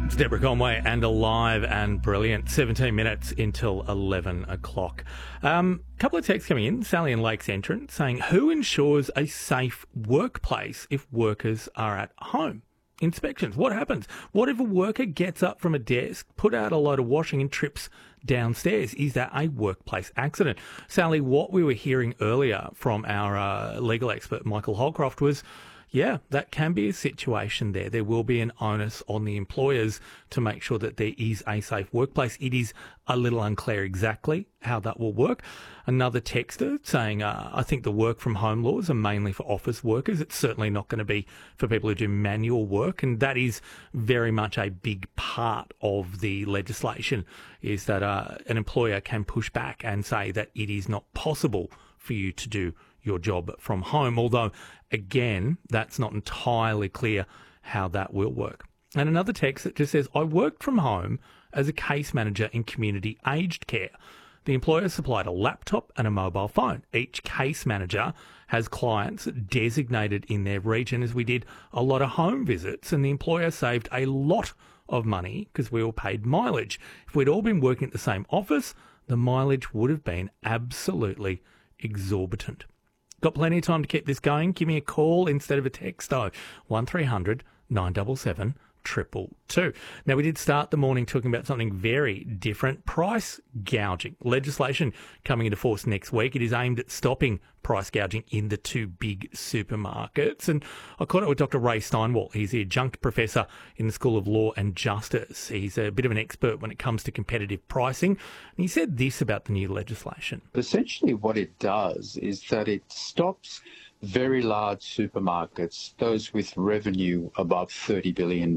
It's Deborah Conway and Alive and Brilliant. 17 minutes until 11 o'clock. Couple of texts coming in. Sally in Lakes Entrance saying, who ensures a safe workplace if workers are at home? Inspections. What happens? What if a worker gets up from a desk, put out a load of washing and trips downstairs? Is that a workplace accident? Sally, what we were hearing earlier from our legal expert, Michael Holcroft, was yeah, that can be a situation there. There will be an onus on the employers to make sure that there is a safe workplace. It is a little unclear exactly how that will work. Another texter saying, I think the work from home laws are mainly for office workers. It's certainly not going to be for people who do manual work. And that is very much a big part of the legislation, is that an employer can push back and say that it is not possible for you to do your job from home, although, again, that's not entirely clear how that will work. And another text that just says, I worked from home as a case manager in community aged care. The employer supplied a laptop and a mobile phone. Each case manager has clients designated in their region, as we did a lot of home visits, and the employer saved a lot of money because we all paid mileage. If we'd all been working at the same office, the mileage would have been absolutely exorbitant. Got plenty of time to keep this going. Give me a call instead of a text, though. 1300 977 222. Now, we did start the morning talking about something very different, price gouging. Legislation coming into force next week. It is aimed at stopping price gouging in the two big supermarkets. And I caught up with Dr. Ray Steinwalt. He's the adjunct professor in the School of Law and Justice. He's a bit of an expert when it comes to competitive pricing. And he said this about the new legislation. Essentially what it does is that it stops very large supermarkets, those with revenue above $30 billion,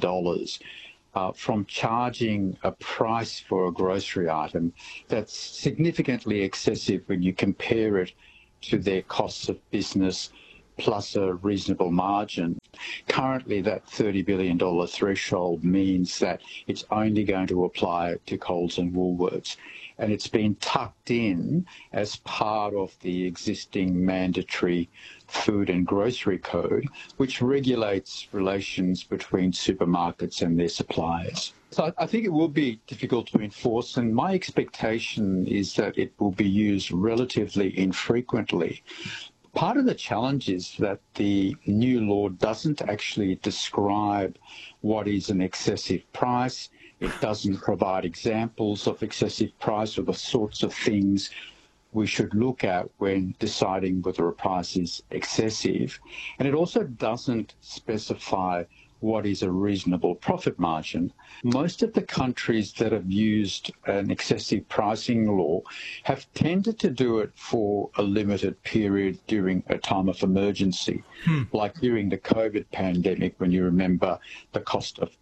from charging a price for a grocery item that's significantly excessive when you compare it to their costs of business plus a reasonable margin. Currently, that $30 billion threshold means that it's only going to apply to Coles and Woolworths. And it's been tucked in as part of the existing mandatory food and grocery code, which regulates relations between supermarkets and their suppliers. So I think it will be difficult to enforce, and my expectation is that it will be used relatively infrequently. Part of the challenge is that the new law doesn't actually describe what is an excessive price. It doesn't provide examples of excessive price or the sorts of things we should look at when deciding whether a price is excessive. And it also doesn't specify what is a reasonable profit margin. Most of the countries that have used an excessive pricing law have tended to do it for a limited period during a time of emergency, like during the COVID pandemic, when you remember the cost of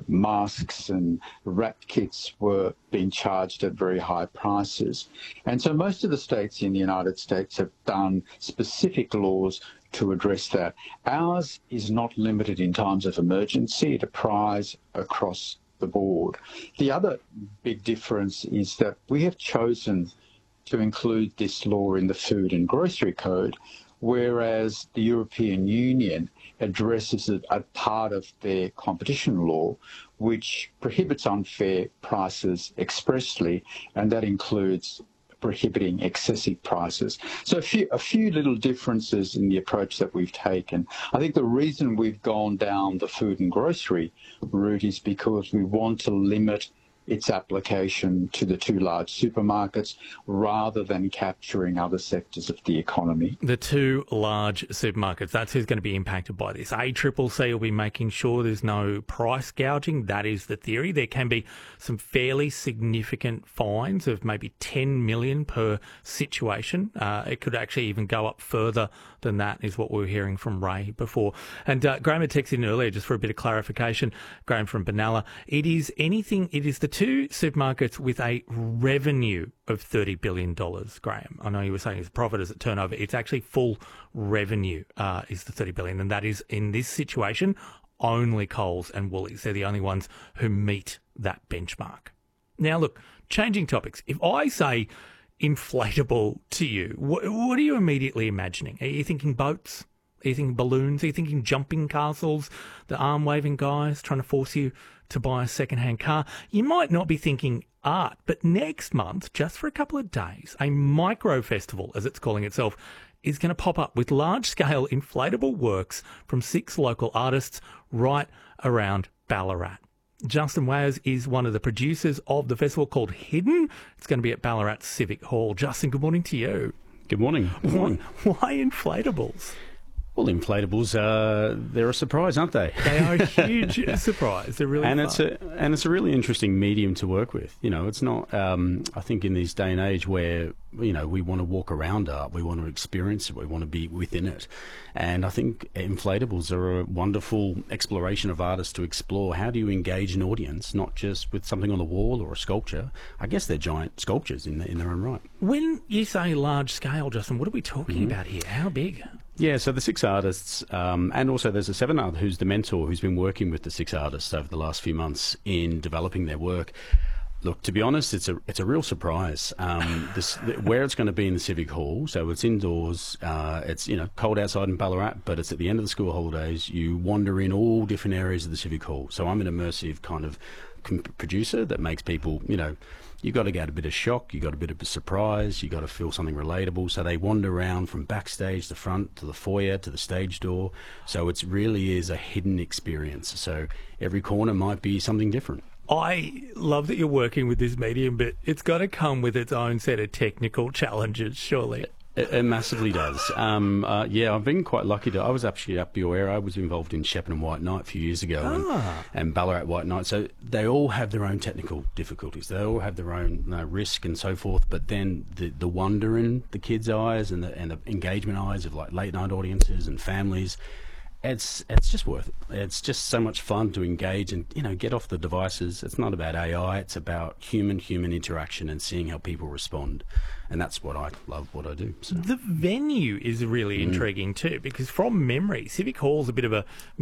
masks and rat kits were being charged at very high prices. And so most of the states in the United States have done specific laws to address that. Ours is not limited in times of emergency. It applies across the board. The other big difference is that we have chosen to include this law in the Food and Grocery Code, whereas the European Union addresses it as part of their competition law, which prohibits unfair prices expressly, and that includes prohibiting excessive prices. So a few little differences in the approach that we've taken. I think the reason we've gone down the food and grocery route is because we want to limit its application to the two large supermarkets rather than capturing other sectors of the economy. The two large supermarkets, that's who's going to be impacted by this. ACCC will be making sure there's no price gouging. That is the theory. There can be some fairly significant fines of maybe $10 million per situation. It could actually even go up further than that, is what we were hearing from Ray before. And Graham had texted in earlier just for a bit of clarification. Graham from Benalla. It is the two supermarkets with a revenue of $30 billion, Graham. I know you were saying it's profit as a turnover. It's actually full revenue is the $30 billion, and that is, in this situation, only Coles and Woolies. They're the only ones who meet that benchmark. Now, look, changing topics. If I say inflatable to you, what are you immediately imagining? Are you thinking boats? Are you thinking balloons? Are you thinking jumping castles, the arm-waving guys trying to force you to buy a second-hand car? You might not be thinking art, but next month, just for a couple of days, a micro festival, as it's calling itself, is going to pop up with large-scale inflatable works from 6 local artists right around Ballarat. Justin Wayers is one of the producers of the festival called Hidden. It's going to be at Ballarat Civic Hall. Justin, good morning to you. Good morning. Good morning. Why inflatables? Well, inflatables, they're a surprise, aren't they? They are a huge surprise. They're really fun. It's a really interesting medium to work with. You know, it's not, I think in this day and age where, you know, we want to walk around art, we want to experience it, we want to be within it. And I think inflatables are a wonderful exploration of artists to explore how do you engage an audience, not just with something on the wall or a sculpture. I guess they're giant sculptures in their own right. When you say large scale, Justin, what are we talking about here? How big? Yeah, so the 6 artists, and also there's a 7th artist who's the mentor who's been working with the 6 artists over the last few months in developing their work. Look, to be honest, it's a real surprise. Where it's going to be in the Civic Hall, so it's indoors. It's cold outside in Ballarat, but it's at the end of the school holidays. You wander in all different areas of the Civic Hall. So I'm an immersive kind of producer that makes people, you got to get a bit of shock, you got a bit of a surprise, you got to feel something relatable. So they wander around from backstage, the front, to the foyer, to the stage door. So it really is a hidden experience. So every corner might be something different. I love that you're working with this medium, but it's got to come with its own set of technical challenges, surely. It massively does. I've been quite lucky. I was actually up your area. I was involved in Shepparton White Night a few years ago and Ballarat White Night. So they all have their own technical difficulties. They all have their own risk and so forth. But then the wonder in the kids' eyes and the engagement eyes of like late night audiences and families, it's just worth it. It's just so much fun to engage and get off the devices. It's not about AI. It's about human interaction and seeing how people respond. And that's what I love, what I do. So. The venue is really intriguing too, because from memory, Civic Hall's a bit of a